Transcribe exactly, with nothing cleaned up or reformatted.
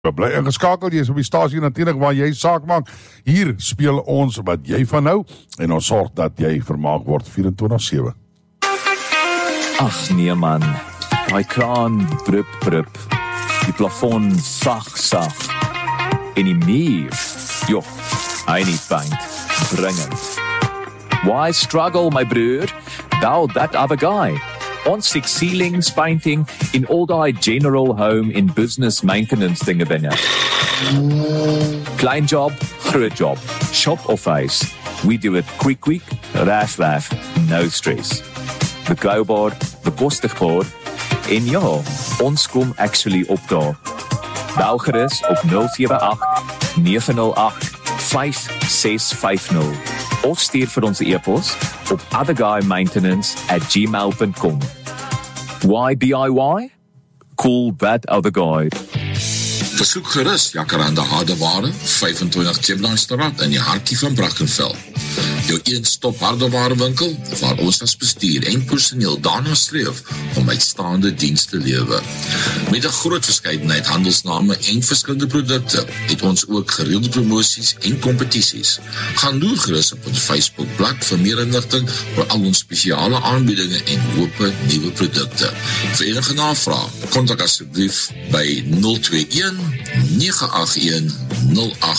Bly ingeskakel, jy is op die stasie natuurlik waar jy saak maak. Hier speel ons wat jy van nou en ons sorg dat jy vermaak word vierentwintig sewe. Ach nee man, my kraan drup drup, die plafon sag sag, en die muur, joh, hy nie paint, dringend. Why struggle my broer, thou that other guy? Ons fix ceilings, painting, in all die general home in business maintenance dinge binne. Klein job, groot job, shop of face. We do it quick quick, raf raf, no stress. Betrouwbaar, bekostigbaar, en ja, ons kom actually op daar. Bel gerus op nul sewe agt nege nul agt vyf ses vyf nul of stuur vir ons e-pos op otherguymaintenance at gmail dot com. Why D I Y? Call that other guy. Besoek gerus Jacaranda Hardeware, vyfentwintig Chipnastraat in die hartjie van Brackenfell. Jou een-stop hardewarewinkel waar ons as bestuur en personeel daarna streef om uitstaande diens te lewe. Met 'n groot verskeidenheid handelsname en verskillende produkte het ons ook gereelde promosies en kompetisies. Gaan loer gerus op ons Facebookblad vir meer inligting oor al ons spesiale aanbiedinge en hoope nuwe produkte. Vir enige navraag, kontak asseblief by nul twee een nege agt een nul agt